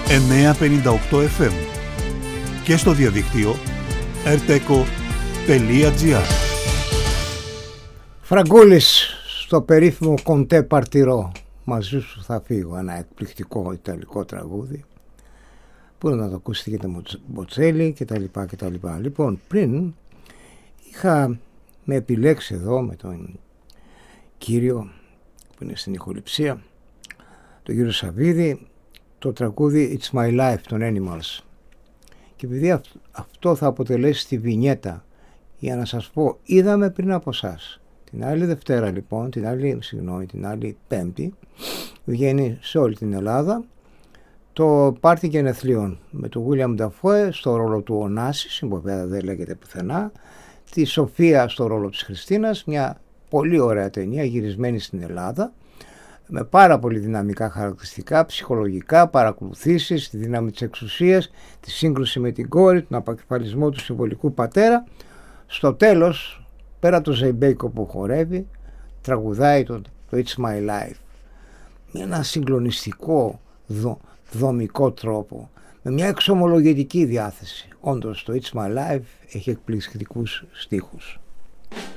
958 FM και στο διαδίκτυο rteco.gr. Φραγκούλης στο περίφημο Κοντέ Παρτιρό. Μαζί σου θα φύγω, ένα εκπληκτικό ιταλικό τραγούδι που να το ακούσετε και το Μποτσέλη και τα λοιπά και τα λοιπά. Λοιπόν, πριν με επιλέξει εδώ με τον κύριο που είναι στην ηχοληψία, τον κύριο Σαββίδη, το τραγούδι It's My Life των Animals, και επειδή αυτό θα αποτελέσει τη βινιέτα για να σας πω, είδαμε πριν από εσάς την άλλη Δευτέρα, λοιπόν, την άλλη Πέμπτη, βγαίνει σε όλη την Ελλάδα το πάρτι γενεθλίων με τον William Dafoe στο ρόλο του Ωνάση, συμποπέδα δεν λέγεται πουθενά, τη Σοφία στο ρόλο της Χριστίνας, μια πολύ ωραία ταινία γυρισμένη στην Ελλάδα με πάρα πολύ δυναμικά χαρακτηριστικά, ψυχολογικά, παρακολουθήσεις, τη δύναμη της εξουσίας, τη σύγκρουση με την κόρη, τον απακεφαλισμό του συμβολικού πατέρα. Στο τέλος, πέρα το Ζεϊμπέικο που χορεύει, τραγουδάει το It's My Life με ένα συγκλονιστικό δομικό τρόπο, με μια εξομολογητική διάθεση. Όντως το It's My Life έχει εκπληκτικούς στίχους.